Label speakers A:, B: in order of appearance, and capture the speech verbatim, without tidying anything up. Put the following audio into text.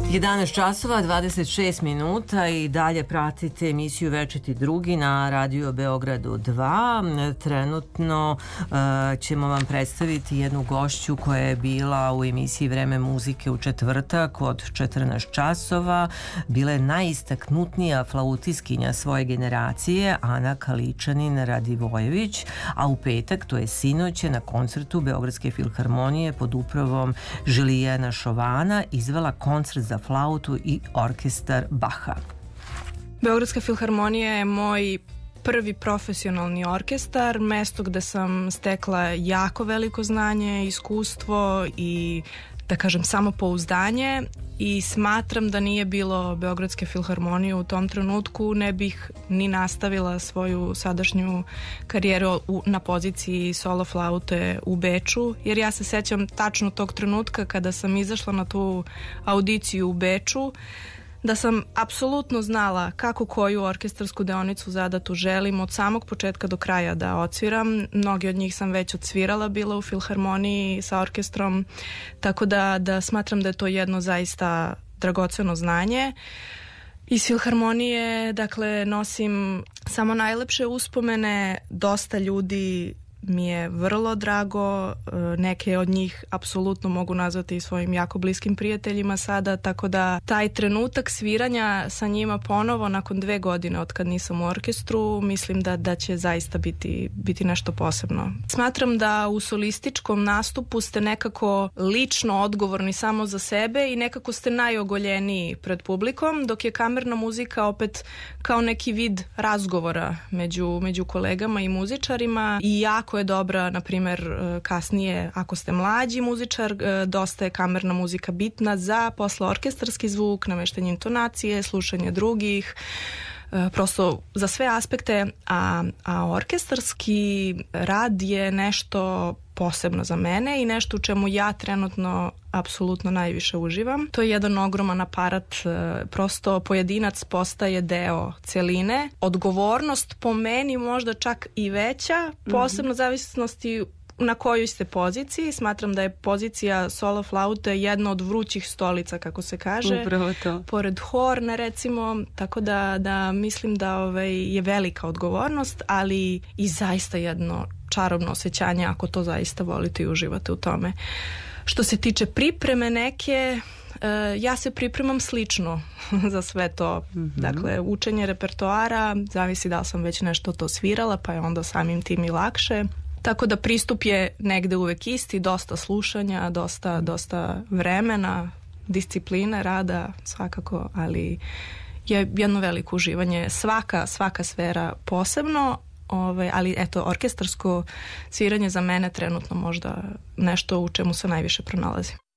A: jedanaest časova, dvadeset šest minuta i dalje pratite emisiju Večiti drugi na Radio Beogradu dva. Trenutno uh, ćemo vam predstaviti jednu gošću koja je bila u emisiji Vreme muzike u četvrtak od četrnaest časova. Bila je najistaknutnija flautiskinja svoje generacije, Ana Kaličanin Radivojević, a u petak, to je sinoć, na koncertu Beogradske filharmonije pod upravom Žilijana Šovana izvela koncert za flautu i orkestar Baha.
B: Beogradska filharmonija je moj prvi profesionalni orkestar, mesto gde sam stekla jako veliko znanje, iskustvo i, da kažem, samopouzdanje, i smatram da nije bilo Beogradske filharmonije u tom trenutku, ne bih ni nastavila svoju sadašnju karijeru u, na poziciji solo flaute u Beču, jer ja se sećam tačno tog trenutka kada sam izašla na tu audiciju u Beču, da sam apsolutno znala kako koju orkestarsku deonicu zadatu želim od samog početka do kraja da odsviram. Mnogi od njih sam već odsvirala bila u filharmoniji sa orkestrom, tako da, da smatram da je to jedno zaista dragoceno znanje. Iz filharmonije, dakle, nosim samo najlepše uspomene, dosta ljudi mi je vrlo drago, neke od njih apsolutno mogu nazvati i svojim jako bliskim prijateljima sada, tako da taj trenutak sviranja sa njima ponovo nakon dve godine od kad nisam u orkestru, mislim da, da će zaista biti, biti nešto posebno. Smatram da u solističkom nastupu ste nekako lično odgovorni samo za sebe i nekako ste najogoljeniji pred publikom, dok je kamerna muzika opet kao neki vid razgovora među, među kolegama i muzičarima, i jako je dobra, na primjer, kasnije ako ste mlađi muzičar, dosta je kamerna muzika bitna za posle orkestarski zvuk, nameštanje intonacije, slušanje drugih, prosto za sve aspekte, a, a orkestarski rad je nešto posebno za mene i nešto u čemu ja trenutno apsolutno najviše uživam. To je jedan ogroman aparat, prosto pojedinac postaje deo celine. Odgovornost po meni možda čak i veća, posebno zavisnosti na kojoj ste poziciji. Smatram da je pozicija solo flaute jedna od vrućih stolica, kako se kaže.
A: Upravo to. Pored
B: horna, recimo, tako da, da mislim da ovaj, je velika odgovornost, ali i zaista jedno čarobno osjećanje ako to zaista volite i uživate u tome. Što se tiče pripreme neke, ja se pripremam slično za sve to. Mm-hmm. Dakle, učenje repertoara, zavisi da li sam već nešto to svirala, pa je onda samim tim i lakše. Tako da pristup je negde uvek isti, dosta slušanja, dosta, dosta vremena, discipline, rada, svakako, ali je jedno veliko uživanje. Svaka, svaka sfera posebno, ove, ali eto, orkestarsko sviranje za mene trenutno možda nešto u čemu se najviše pronalazi.